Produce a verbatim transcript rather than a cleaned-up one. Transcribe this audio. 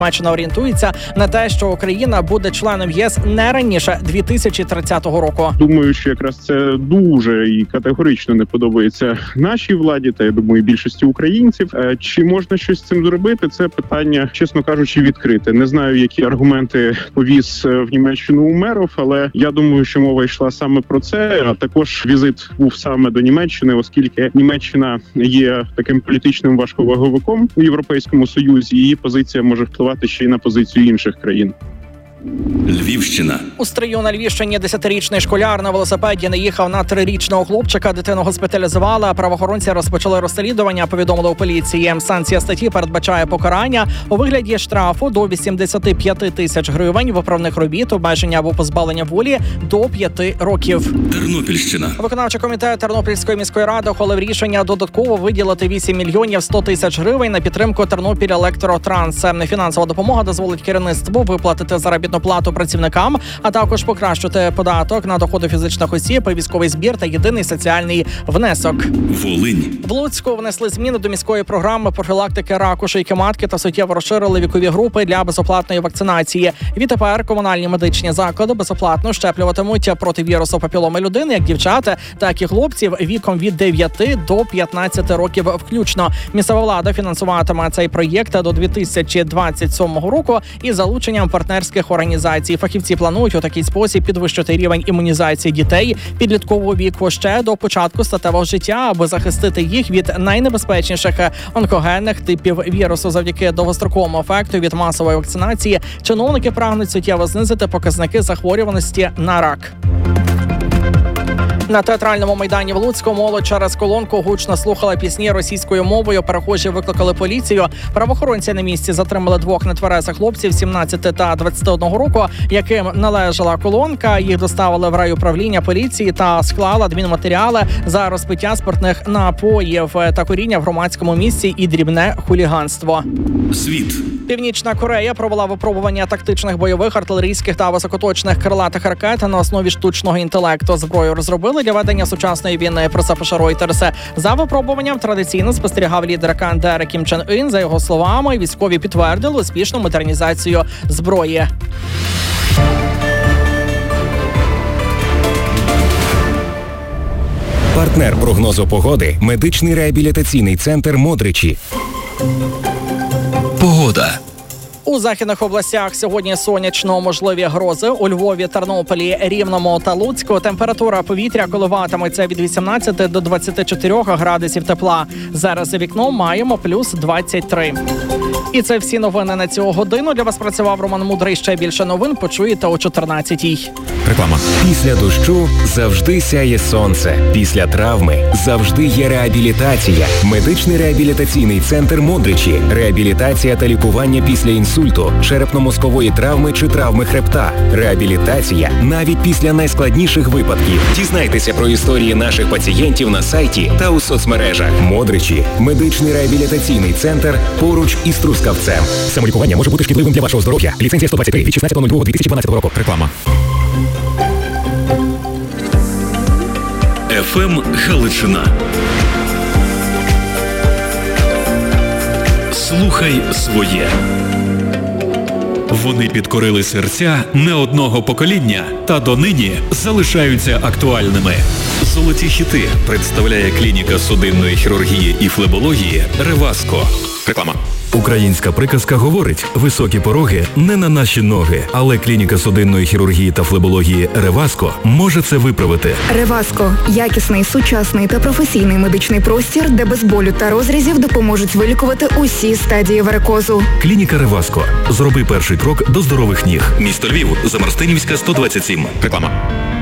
Німеччина орієнтується на те, що Україна буде членом ЄС не раніше дві тисячі тридцятого року. Думаю, що якраз це дуже і категорично не подобається нашій владі, та я думаю, більшості українців. Чи можна щось з цим зробити? Це питання, чесно кажучи, відкрите. Не знаю, які аргументи повіз в Німеччину Умеров, але я думаю, що мова йшла саме про це. А також візит був саме до Німеччини, оскільки Німеччина є таким політичним важковаговиком у Європейському Союзі. Її позиція може впливати ще й на позицію інших країн. Львівщина. У Стрию на Львівщині десятирічний школяр на велосипеді наїхав на трирічного хлопчика. Дитину госпіталізували, а правоохоронці розпочали розслідування, повідомили у поліції. Санкція статті передбачає покарання у вигляді штрафу до вісімдесят п'ять тисяч гривень, виправних робіт, обмеження або позбавлення волі до п'яти років. Тернопільщина. Виконавчий комітет Тернопільської міської ради ухвалив рішення додатково виділити вісім мільйонів сто тисяч гривень на підтримку Тернопіль Електротранс. Фінансова допомога дозволить керівництву виплатити заробітну плату працівникам, а також покращити податок на доходи фізичних осіб, військовий збір та єдиний соціальний внесок. Волинь. В Луцьку внесли зміни до міської програми профілактики раку шийки матки та суттєво розширили вікові групи для безоплатної вакцинації. Відтепер комунальні медичні заклади безоплатно щеплюватимуть проти вірусу папіломи людини як дівчата, так і хлопців віком від дев'яти до п'ятнадцяти років включно. Місцева влада фінансуватиме цей проєкт до дві тисячі двадцять сьомого року із залученням партнерських організацій. Фахівці планують у такий спосіб підвищити рівень імунізації дітей підліткового віку ще до початку статевого життя, аби захистити їх від найнебезпечніших онкогенних типів вірусу. Завдяки довгостроковому ефекту від масової вакцинації чиновники прагнуть суттєво знизити показники захворюваності на рак. На театральному майдані в Луцьку молодь через колонку гучно слухала пісні російською мовою. Перехожі викликали поліцію. Правоохоронці на місці затримали двох нетверезих хлопців сімнадцяти та двадцяти одного року, яким належала колонка. Їх доставили в райуправління поліції та склали адмінматеріали за розпиття спиртних напоїв та куріння в громадському місці і дрібне хуліганство. Світ. Північна Корея провела випробування тактичних бойових, артилерійських та високоточних крилатих ракет на основі штучного інтелекту. Зброю розробили для ведення сучасної війни, про це пише Reuters. За випробуванням традиційно спостерігав лідер КНДР Кім Чен Ін. За його словами, військові підтвердили успішну модернізацію зброї. Партнер прогнозу погоди – медичний реабілітаційний центр «Модричі». Погода. У західних областях сьогодні сонячно, можливі грози. У Львові, Тернополі, Рівному та Луцьку температура повітря коливатиметься від вісімнадцяти до двадцяти чотирьох градусів тепла. Зараз за вікном маємо плюс двадцять три. І це всі новини на цю годину. Для вас працював Роман Мудрий. Ще більше новин почуєте о чотирнадцятій. Реклама. Після дощу завжди сяє сонце. Після травми завжди є реабілітація. Медичний реабілітаційний центр «Модричі». Реабілітація та лікування після інсульту, черепно-мозкової травми чи травми хребта. Реабілітація навіть після найскладніших випадків. Дізнайтеся про історії наших пацієнтів на сайті та у соцмережах. «Модричі» – медичний реабілітаційний центр поруч із Трускавцем. Самолікування може бути шкідливим для вашого здоров'я. Ліцензія сто двадцять три від шістнадцятого лютого дві тисячі дванадцятого року. Реклама. еф ем Галичина. Слухай своє. Вони підкорили серця не одного покоління та донині залишаються актуальними. Золоті хіти представляє клініка судинної хірургії і флебології «Реваско». Реклама. Українська приказка говорить: високі пороги не на наші ноги, але клініка судинної хірургії та флебології «Реваско» може це виправити. «Реваско» – якісний, сучасний та професійний медичний простір, де без болю та розрізів допоможуть вилікувати усі стадії варикозу. Клініка «Реваско». Зроби перший крок до здорових ніг. Місто Львів, Замарстинівська, сто двадцять сім. Реклама.